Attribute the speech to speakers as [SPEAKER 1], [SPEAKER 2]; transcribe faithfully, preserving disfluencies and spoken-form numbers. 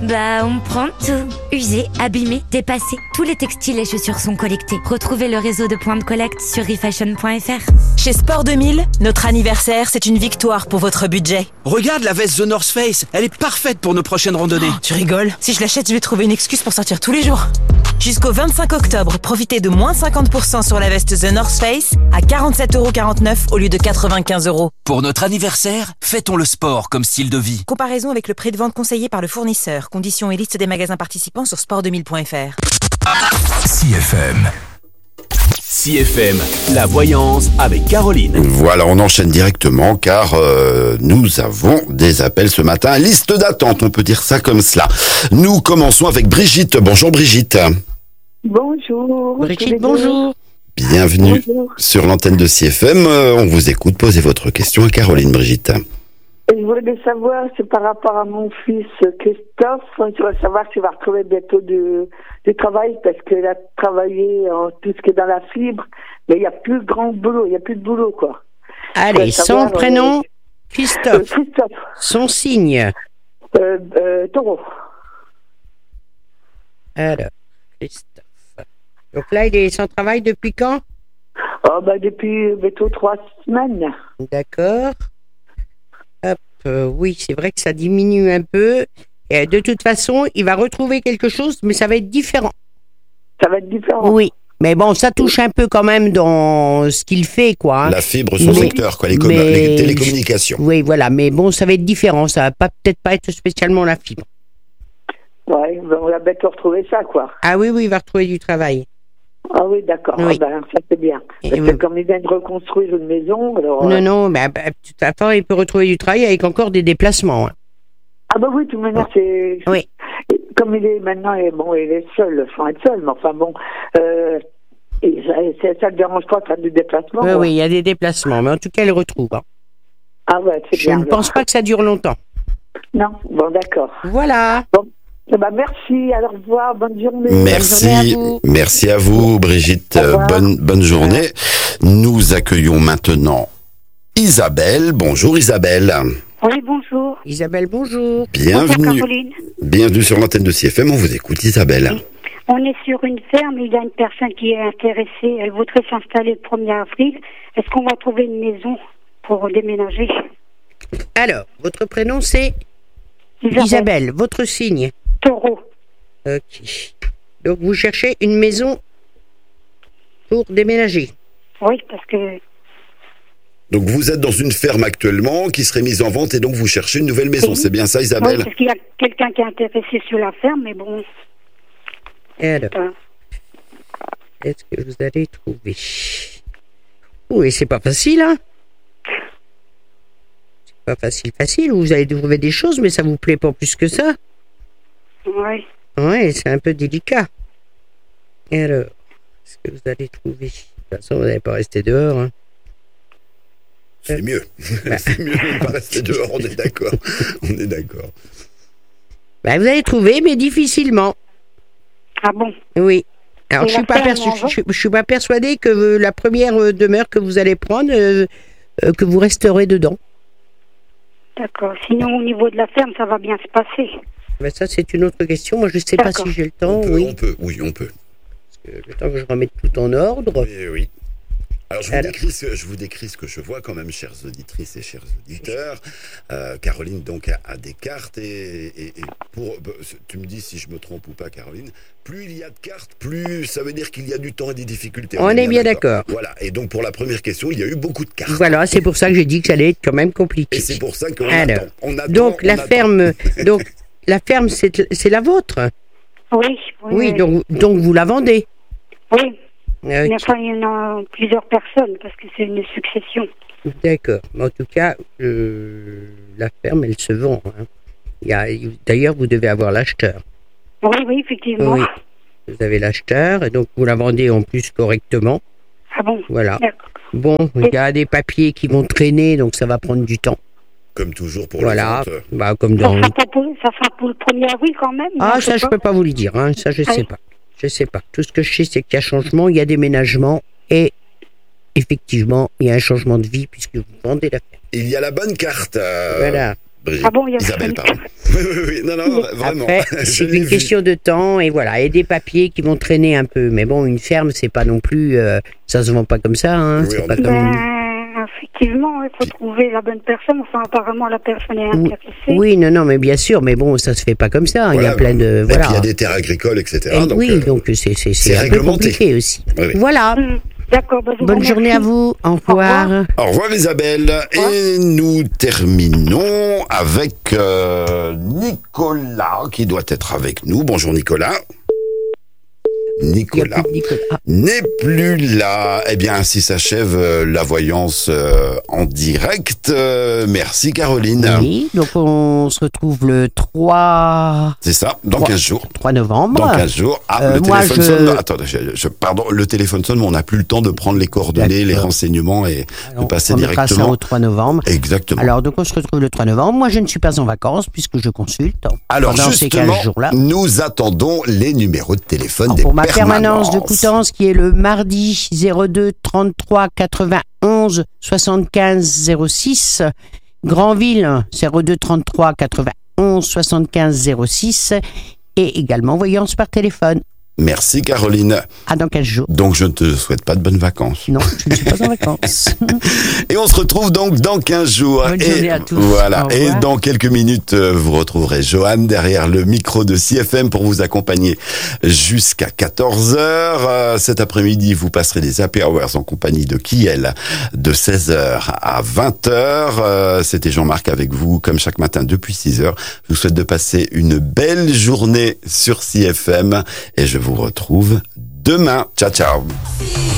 [SPEAKER 1] Bah, on prend tout. Usé, abîmé, dépassé. Tous les textiles et chaussures sont collectés. Retrouvez le réseau de points de collecte sur refashion point f r.
[SPEAKER 2] Chez Sport deux mille, notre anniversaire, c'est une victoire pour votre budget.
[SPEAKER 3] Regarde la veste The North Face, elle est parfaite pour nos prochaines randonnées.
[SPEAKER 2] Oh, tu rigoles? Si je l'achète, je vais trouver une excuse pour sortir tous les jours. Jusqu'au vingt-cinq octobre, profitez de moins cinquante pour cent sur la veste The North Face à quarante-sept euros quarante-neuf au lieu de quatre-vingt-quinze euros.
[SPEAKER 3] Pour notre anniversaire, fêtons le sport comme style de vie.
[SPEAKER 2] Comparaison avec le prix de vente conseillé par le fournisseur. Conditions et liste des magasins participants sur sport deux mille point f r.
[SPEAKER 4] C F M.
[SPEAKER 5] C F M, la voyance avec Caroline.
[SPEAKER 6] Voilà, on enchaîne directement car euh, nous avons des appels ce matin. Liste d'attente, on peut dire ça comme cela. Nous commençons avec Brigitte. Bonjour Brigitte.
[SPEAKER 7] Bonjour.
[SPEAKER 2] Brigitte, bonjour.
[SPEAKER 6] Bienvenue
[SPEAKER 7] Bonjour.
[SPEAKER 6] sur l'antenne de C F M. Euh, on vous écoute. Posez votre question à Caroline, Brigitte.
[SPEAKER 7] Je voulais savoir, c'est par rapport à mon fils Christophe, je voudrais savoir s'il va retrouver bientôt du, du travail parce qu'il a travaillé en tout ce qui est dans la fibre, mais il n'y a plus de grand boulot, il n'y a plus de boulot, quoi.
[SPEAKER 8] Allez, son
[SPEAKER 7] savoir,
[SPEAKER 8] prénom,
[SPEAKER 7] euh,
[SPEAKER 8] Christophe.
[SPEAKER 7] Euh, Christophe.
[SPEAKER 8] Son signe.
[SPEAKER 7] Euh, euh, taureau.
[SPEAKER 8] Alors, Christophe. Donc là, il est sans travail depuis quand?
[SPEAKER 7] Oh, bah, depuis bientôt trois semaines.
[SPEAKER 8] D'accord. Hop, euh, oui, c'est vrai que ça diminue un peu. Et de toute façon, il va retrouver quelque chose, mais ça va être différent.
[SPEAKER 7] Ça va être différent.
[SPEAKER 8] Oui. Mais bon, ça touche un peu quand même dans ce qu'il fait, quoi. Hein.
[SPEAKER 6] La fibre, son
[SPEAKER 8] Mais-
[SPEAKER 6] secteur, quoi, les, com-
[SPEAKER 8] mais-
[SPEAKER 6] les télécommunications.
[SPEAKER 8] Oui, voilà. Mais bon, ça va être différent. Ça va pas peut-être pas être spécialement la fibre.
[SPEAKER 7] Ouais, ben, on va bientôt retrouver ça, quoi.
[SPEAKER 8] Ah oui, oui, il va retrouver du travail.
[SPEAKER 7] Ah oui, d'accord.
[SPEAKER 8] Oui.
[SPEAKER 7] Ah, ben, ça c'est bien.
[SPEAKER 8] Et
[SPEAKER 7] Parce
[SPEAKER 8] oui.
[SPEAKER 7] que comme il vient de reconstruire une maison, alors...
[SPEAKER 8] Non,
[SPEAKER 7] euh,
[SPEAKER 8] non, mais bah, de toute façon, il peut retrouver du travail avec encore des déplacements. Hein.
[SPEAKER 7] Ah bah oui, tout maintenant, c'est...
[SPEAKER 8] Oui.
[SPEAKER 7] Comme il est maintenant, et bon, il est seul, sans être seul, mais enfin bon, euh, et ça, ça, ça ne dérange pas de faire du déplacement.
[SPEAKER 8] Oui,
[SPEAKER 7] quoi.
[SPEAKER 8] oui, il y a des déplacements, mais en tout cas, il retrouve. Hein.
[SPEAKER 7] Ah ouais, c'est
[SPEAKER 8] Je
[SPEAKER 7] bien.
[SPEAKER 8] ne
[SPEAKER 7] alors.
[SPEAKER 8] pense pas que ça dure longtemps.
[SPEAKER 7] Non, bon, d'accord.
[SPEAKER 8] Voilà.
[SPEAKER 7] Bon, eh ben, merci, alors au revoir, bonne journée.
[SPEAKER 6] Merci,
[SPEAKER 8] journée à vous.
[SPEAKER 6] merci à vous, Brigitte.
[SPEAKER 7] Au
[SPEAKER 6] Euh,
[SPEAKER 7] revoir.
[SPEAKER 6] bonne bonne journée. Nous accueillons maintenant Isabelle. Bonjour Isabelle.
[SPEAKER 9] Oui, bonjour.
[SPEAKER 8] Isabelle, bonjour.
[SPEAKER 9] Bonjour
[SPEAKER 6] Bienvenue.
[SPEAKER 9] Caroline.
[SPEAKER 6] Bienvenue sur l'antenne de C F M. On vous écoute, Isabelle.
[SPEAKER 9] Oui. On est sur une ferme, il y a une personne qui est intéressée, elle voudrait s'installer le premier avril. Est-ce qu'on va trouver une maison pour déménager?
[SPEAKER 8] Alors, votre prénom, c'est
[SPEAKER 9] Isabelle.
[SPEAKER 8] Isabelle. Votre signe.
[SPEAKER 9] Taureau.
[SPEAKER 8] Ok. Donc, vous cherchez une maison pour déménager.
[SPEAKER 9] Oui, parce que...
[SPEAKER 6] Donc vous êtes dans une ferme actuellement qui serait mise en vente et donc vous cherchez une nouvelle maison.
[SPEAKER 9] Oui.
[SPEAKER 6] C'est bien ça,
[SPEAKER 9] Oui,
[SPEAKER 6] Isabelle?
[SPEAKER 9] parce qu'il y a quelqu'un qui est intéressé sur la ferme, mais bon...
[SPEAKER 8] Alors,
[SPEAKER 9] euh,
[SPEAKER 8] est-ce que vous allez trouver? Oui, c'est pas facile, hein? C'est pas facile, facile. Vous allez trouver des choses, mais ça vous plaît pas plus que ça.
[SPEAKER 9] oui.
[SPEAKER 8] Ouais, c'est un peu délicat. Et alors, est-ce que vous allez trouver? De toute façon, vous n'allez pas rester dehors. Hein.
[SPEAKER 6] C'est mieux. C'est mieux de ne pas rester dehors, on est d'accord. On est d'accord.
[SPEAKER 8] Ben, vous allez trouver, mais difficilement.
[SPEAKER 9] Ah bon?
[SPEAKER 8] Oui. Alors,
[SPEAKER 9] Et
[SPEAKER 8] je suis
[SPEAKER 9] la
[SPEAKER 8] pas
[SPEAKER 9] ferme,
[SPEAKER 8] persu-
[SPEAKER 9] on va?
[SPEAKER 8] je, je suis pas persuadée que euh, la première euh, demeure que vous allez prendre, euh, euh, que vous resterez dedans.
[SPEAKER 9] D'accord. Sinon, au niveau de la ferme, ça va bien se passer.
[SPEAKER 8] Ben, ça, c'est une autre question. Moi, je sais pas
[SPEAKER 9] D'accord.
[SPEAKER 8] si j'ai le temps.
[SPEAKER 6] On peut,
[SPEAKER 8] Oui.
[SPEAKER 6] on peut, oui, on peut.
[SPEAKER 8] Parce que le temps que je remette tout en ordre.
[SPEAKER 6] Oui, oui. Alors, je vous,
[SPEAKER 8] Alors.
[SPEAKER 6] décris ce, je vous décris ce que je vois quand même, chères auditrices et chers auditeurs. Euh, Caroline, donc, a, a des cartes et, et, et pour, tu me dis si je me trompe ou pas, Caroline, plus il y a de cartes, plus ça veut dire qu'il y a du temps et des difficultés.
[SPEAKER 8] On est bien d'accord.
[SPEAKER 6] Voilà. Et donc, pour la première question, il y a eu beaucoup de cartes.
[SPEAKER 8] Voilà, c'est pour ça que j'ai dit que ça allait être quand même compliqué.
[SPEAKER 6] Et c'est pour ça qu'on
[SPEAKER 8] Alors,
[SPEAKER 6] attend. On attend,
[SPEAKER 8] donc,
[SPEAKER 6] on
[SPEAKER 8] la
[SPEAKER 6] attend.
[SPEAKER 8] ferme, donc, la ferme, c'est, c'est la vôtre.
[SPEAKER 9] Oui. Oui,
[SPEAKER 8] Oui,
[SPEAKER 9] oui.
[SPEAKER 8] donc, donc vous la vendez.
[SPEAKER 9] Oui.
[SPEAKER 8] Ok.
[SPEAKER 9] Mais enfin, il y en a plusieurs personnes, parce que c'est une succession.
[SPEAKER 8] D'accord. Mais en tout cas, euh, la ferme, elle se vend. Hein. Il y a, d'ailleurs, vous devez avoir l'acheteur.
[SPEAKER 9] Oui, oui, effectivement.
[SPEAKER 8] Oui. Vous avez l'acheteur, et donc vous la vendez en plus correctement.
[SPEAKER 9] Ah bon?
[SPEAKER 8] Voilà.
[SPEAKER 9] D'accord.
[SPEAKER 8] Bon, il y a des papiers qui vont traîner, donc ça va prendre du temps.
[SPEAKER 6] Comme toujours pour
[SPEAKER 8] Voilà.
[SPEAKER 6] les ventes.
[SPEAKER 8] Bah, comme
[SPEAKER 9] Ça
[SPEAKER 8] dans...
[SPEAKER 9] sera, pas pour, ça sera pour le premier avril quand même?
[SPEAKER 8] Ah,
[SPEAKER 9] non,
[SPEAKER 8] ça,
[SPEAKER 9] sais
[SPEAKER 8] je
[SPEAKER 9] pas.
[SPEAKER 8] peux pas vous le dire. Hein. Ça, je
[SPEAKER 9] Ah
[SPEAKER 8] sais
[SPEAKER 9] oui.
[SPEAKER 8] pas. Je sais pas. Tout ce que je sais, c'est qu'il y a changement, il y a déménagement, et effectivement, il y a un changement de vie puisque vous vendez la ferme.
[SPEAKER 6] Il y a la bonne carte. euh,
[SPEAKER 8] Voilà.
[SPEAKER 6] Brigitte.
[SPEAKER 9] Ah bon, il y a
[SPEAKER 6] Isabelle, pardon. Oui, oui, oui, non, non, vraiment.
[SPEAKER 8] Après,
[SPEAKER 6] Je
[SPEAKER 8] c'est
[SPEAKER 6] l'ai
[SPEAKER 8] une
[SPEAKER 6] vu.
[SPEAKER 8] question de temps et voilà, et des papiers qui vont traîner un peu. Mais bon, une ferme, c'est pas non plus, euh, ça se vend pas comme ça, hein.
[SPEAKER 6] Oui,
[SPEAKER 8] c'est
[SPEAKER 6] on
[SPEAKER 8] pas
[SPEAKER 6] est-
[SPEAKER 8] comme.
[SPEAKER 9] Ben, effectivement, il faut trouver la bonne personne. Enfin, apparemment, la personne est
[SPEAKER 8] Oui,
[SPEAKER 9] intéressée.
[SPEAKER 8] oui, non, non, mais bien sûr, mais bon, ça se fait pas comme ça. Il y
[SPEAKER 6] Voilà,
[SPEAKER 8] a plein de,
[SPEAKER 6] Et
[SPEAKER 8] voilà.
[SPEAKER 6] puis il y a des terres agricoles, et cetera.
[SPEAKER 8] Et
[SPEAKER 6] donc,
[SPEAKER 8] oui,
[SPEAKER 6] euh,
[SPEAKER 8] donc c'est c'est
[SPEAKER 6] c'est
[SPEAKER 8] c'est un peu
[SPEAKER 6] réglementé.
[SPEAKER 8] compliqué aussi.
[SPEAKER 6] Oui, oui.
[SPEAKER 8] Voilà.
[SPEAKER 9] Hum, D'accord. Ben, je vous
[SPEAKER 8] Bonne
[SPEAKER 9] remercie.
[SPEAKER 8] journée à vous. Au revoir.
[SPEAKER 6] Au revoir Isabelle. Et nous terminons avec euh, Nicolas qui doit être avec nous. Bonjour Nicolas.
[SPEAKER 8] Il y a
[SPEAKER 6] Nicolas
[SPEAKER 8] plus de Nicolas. Ah,
[SPEAKER 6] n'est plus là. Eh bien, ainsi s'achève euh, la voyance euh, en direct. Euh, merci Caroline.
[SPEAKER 8] oui, donc on se retrouve le trois,
[SPEAKER 6] C'est ça, dans
[SPEAKER 8] Trois.
[SPEAKER 6] quinze jours.
[SPEAKER 8] trois novembre.
[SPEAKER 6] Dans quinze jours. Ah,
[SPEAKER 8] Euh,
[SPEAKER 6] le
[SPEAKER 8] moi,
[SPEAKER 6] téléphone
[SPEAKER 8] je-
[SPEAKER 6] sonne. Attendez, je, je- pardon, le téléphone sonne, mais on n'a plus le temps de prendre les coordonnées, les
[SPEAKER 8] D'accord.
[SPEAKER 6] renseignements et
[SPEAKER 8] Alors,
[SPEAKER 6] de passer
[SPEAKER 8] on mettra ça
[SPEAKER 6] directement.
[SPEAKER 8] au trois novembre.
[SPEAKER 6] Exactement.
[SPEAKER 8] Alors, donc on se retrouve le trois novembre. Moi, je ne suis pas en vacances puisque je consulte
[SPEAKER 6] Alors
[SPEAKER 8] pendant ces
[SPEAKER 6] justement,
[SPEAKER 8] quinze jours-là.
[SPEAKER 6] nous attendons les numéros de téléphone
[SPEAKER 8] Alors,
[SPEAKER 6] des
[SPEAKER 8] pour ma permanence de
[SPEAKER 6] permanences.
[SPEAKER 8] Coutances, qui est le mardi zéro deux trente-trois quatre-vingt-onze soixante-quinze zéro six, Granville zéro deux trente-trois quatre-vingt-onze soixante-quinze zéro six, et également voyance par téléphone.
[SPEAKER 6] Merci Caroline.
[SPEAKER 8] À dans quinze jours.
[SPEAKER 6] Donc je ne te souhaite pas de bonnes vacances.
[SPEAKER 8] Non, je ne suis pas en vacances.
[SPEAKER 6] Et on se retrouve donc dans quinze jours.
[SPEAKER 8] Bonne
[SPEAKER 6] et
[SPEAKER 8] journée à tous.
[SPEAKER 6] Voilà.
[SPEAKER 8] Au
[SPEAKER 6] Et
[SPEAKER 8] revoir.
[SPEAKER 6] dans quelques minutes, euh, vous retrouverez Johan derrière le micro de C F M pour vous accompagner jusqu'à quatorze heures. Euh, cet après-midi, vous passerez les Happy Hours en compagnie de Kiel de seize heures à vingt heures. Euh, C'était Jean-Marc avec vous, comme chaque matin depuis six heures. Je vous souhaite de passer une belle journée sur C F M et je vous retrouve demain. Ciao, ciao.